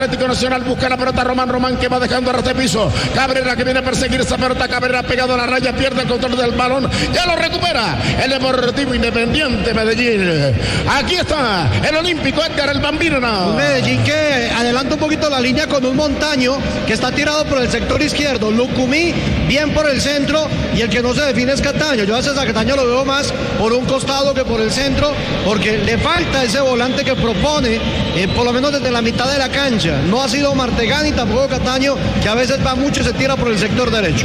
Atlético Nacional busca la pelota Román que va dejando a ras de piso. Cabrera que viene a perseguir esa pelota. Cabrera pegado a la raya, pierde el control del balón. Ya lo recupera el Deportivo Independiente Medellín. Aquí está el olímpico Edgar el Bambino. Medellín que adelanta un poquito la línea con un Montaño que está tirado por el sector izquierdo. Lucumí bien por el centro y el que no se define es Cataño. Yo a veces a Cataño lo veo más por un costado que por el centro porque le falta ese volante que propone por lo menos desde la mitad de la cancha. No ha sido Martegani ni tampoco Cataño, que a veces va mucho y se tira por el sector derecho.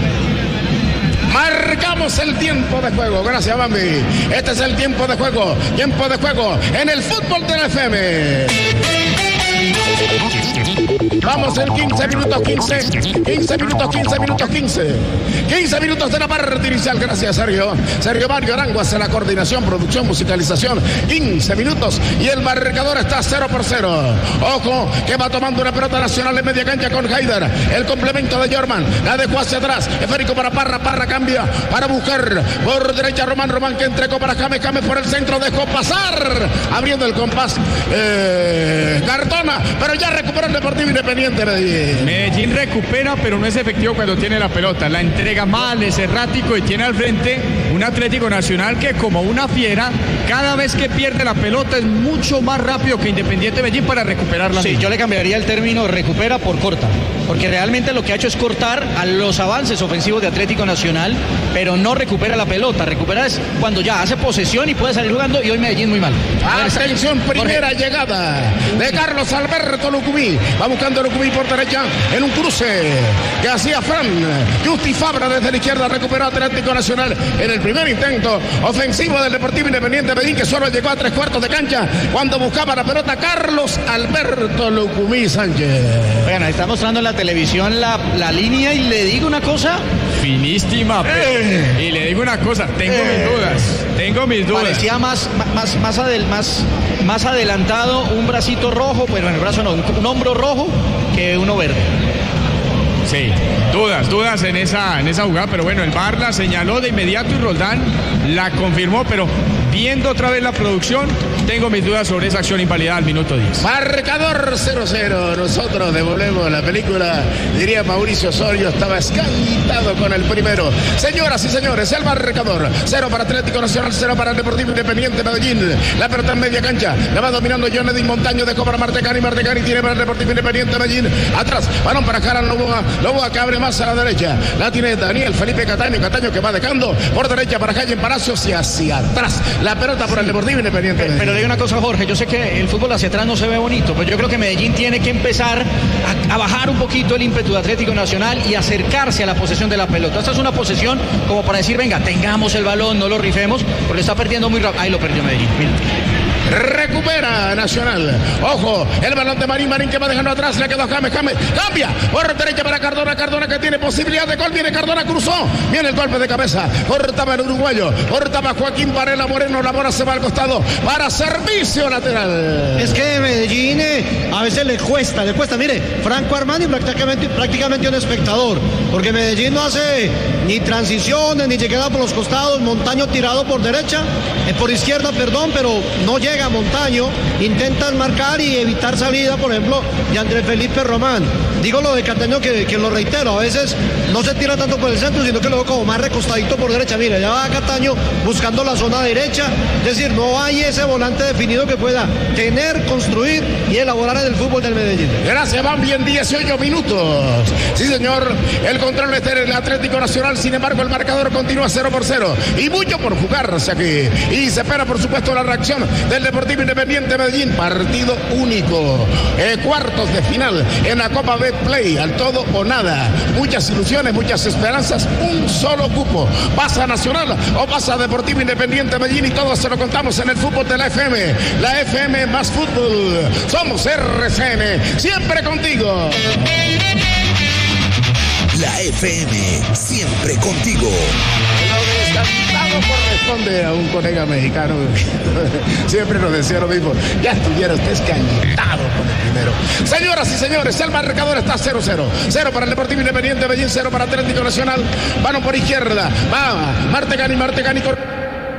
Marcamos el tiempo de juego. Gracias, Bambi. Este es el tiempo de juego. Tiempo de juego en el fútbol de la FM. Vamos en 15 minutos 15 minutos de la parte inicial. Gracias, Sergio Mario Arango hace la coordinación, producción, musicalización. 15 minutos y el marcador está 0-0. Ojo que va tomando una pelota Nacional en media cancha con Haider. El complemento de Jorman, la dejó hacia atrás. Esférico para Parra cambia para buscar por derecha Román que entregó para James por el centro, dejó pasar abriendo el compás Cardona, pero ya recuperó el Deportivo Independiente Medellín recupera, pero no es efectivo cuando tiene la pelota. La entrega mal, es errático y tiene al frente un Atlético Nacional que, como una fiera, cada vez que pierde la pelota es mucho más rápido que Independiente Medellín para recuperarla. Sí, yo le cambiaría el término recupera por corta, porque realmente lo que ha hecho es cortar a los avances ofensivos de Atlético Nacional, pero no recupera la pelota. Recupera es cuando ya hace posesión y puede salir jugando, y hoy Medellín muy mal. Atención, primera llegada de Carlos Alberto Lucumí. Va buscando Lucumí por derecha en un cruce que hacía Fran. Justi Fabra desde la izquierda recuperó Atlético Nacional en el primer intento ofensivo del Deportivo Independiente Medellín, que solo llegó a 3/4 de cancha cuando buscaba la pelota Carlos Alberto Lucumí Sánchez. Bueno, ahí está mostrando en la televisión la línea y le digo una cosa finísima, y le digo una cosa, tengo mis dudas. Parecía más adelantado un bracito rojo, pero en el brazo no, un hombro rojo que uno verde. Sí, dudas en esa jugada, pero bueno, el VAR la señaló de inmediato y Roldán la confirmó, pero viendo otra vez la producción, tengo mis dudas sobre esa acción invalidada al minuto 10. Marcador 0-0, nosotros devolvemos la película, diría Mauricio Osorio, estaba escandalizado con el primero. Señoras y señores, el marcador, 0 para Atlético Nacional, 0 para el Deportivo Independiente Medellín. La pelota en media cancha, la va dominando Jonedy Montaño, dejó para Martegani tiene para el Deportivo Independiente Medellín, atrás, balón para Jaran Loboa que abre más a la derecha, la tiene Daniel Felipe Cataño que va dejando por derecha para Jayen Palacios y hacia atrás, la pelota por el Deportivo Independiente Medellín. Pero le digo una cosa, Jorge, yo sé que el fútbol hacia atrás no se ve bonito, pero yo creo que Medellín tiene que empezar a bajar un poquito el ímpetu de Atlético Nacional y acercarse a la posesión de la pelota. Esta es una posesión como para decir, venga, tengamos el balón, no lo rifemos, porque está perdiendo muy rápido. Ahí lo perdió Medellín, mira. Recupera Nacional. Ojo, el balón de Marín que va dejando atrás, le quedó a James, cambia por derecha para Cardona que tiene posibilidad de gol, viene Cardona, cruzó, viene el golpe de cabeza, cortaba el uruguayo, cortaba Joaquín Varela Moreno, la bola se va al costado para servicio lateral. Es que Medellín a veces le cuesta, mire, Franco Armani prácticamente un espectador, porque Medellín no hace ni transiciones, ni llegada por los costados, Montaño tirado por derecha, por izquierda, perdón, pero no llega Montaño, intentan marcar y evitar salida, por ejemplo, de Andrés Felipe Román. Digo lo de Cataño que lo reitero, a veces no se tira tanto por el centro, sino que lo veo como más recostadito por derecha. Mira, ya va Cataño buscando la zona derecha, es decir, no hay ese volante definido que pueda tener, construir y elaborar en el fútbol del Medellín. Gracias, van bien 18 minutos. Sí, señor, el control está en el Atlético Nacional, sin embargo, el marcador continúa 0-0 y mucho por jugarse aquí. Y se espera, por supuesto, la reacción del Deportivo Independiente Medellín, partido único, cuartos de final en la Copa Betplay, al todo o nada, muchas ilusiones, muchas esperanzas, un solo cupo, pasa Nacional o pasa Deportivo Independiente Medellín, y todo se lo contamos en el fútbol de la FM más fútbol, somos RCN, siempre contigo. La FM, siempre contigo. Corresponde a un colega mexicano. Siempre nos decía lo mismo. Ya estuviera usted escandalizado con el primero. Señoras y señores, el marcador está 0-0. 0 para el Deportivo Independiente Medellín, 0 para Atlético Nacional. Balón por izquierda. Va Martegani.